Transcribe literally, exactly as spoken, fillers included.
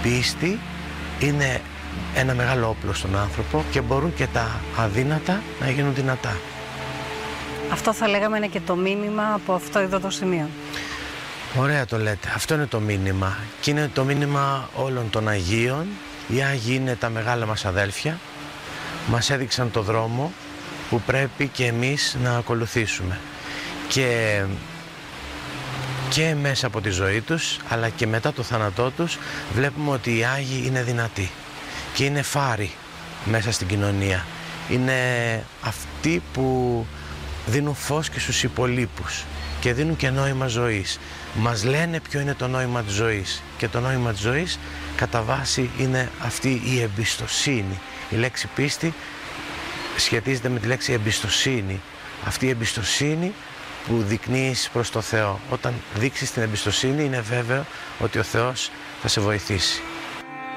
πίστη είναι ένα μεγάλο όπλο στον άνθρωπο και μπορούν και τα αδύνατα να γίνουν δυνατά. Αυτό θα λέγαμε είναι και το μήνυμα από αυτό εδώ το σημείο. Ωραία το λέτε. Αυτό είναι το μήνυμα. Και είναι το μήνυμα όλων των Αγίων. Οι Άγιοι είναι τα μεγάλα μας αδέλφια. Μας έδειξαν το δρόμο που πρέπει και εμείς να ακολουθήσουμε. Και, και μέσα από τη ζωή τους, αλλά και μετά το θάνατό τους, βλέπουμε ότι οι Άγιοι είναι δυνατοί. Και είναι φάροι μέσα στην κοινωνία. Είναι αυτοί που δίνουν φως και στους υπολείπους και δίνουν και νόημα ζωής. Μας λένε ποιο είναι το νόημα της ζωής. Και το νόημα της ζωής κατά βάση είναι αυτή η εμπιστοσύνη. Η λέξη πίστη σχετίζεται με τη λέξη εμπιστοσύνη. Αυτή η εμπιστοσύνη που δεικνύεις προς το Θεό. Όταν δείξεις την εμπιστοσύνη είναι βέβαιο ότι ο Θεός θα σε βοηθήσει.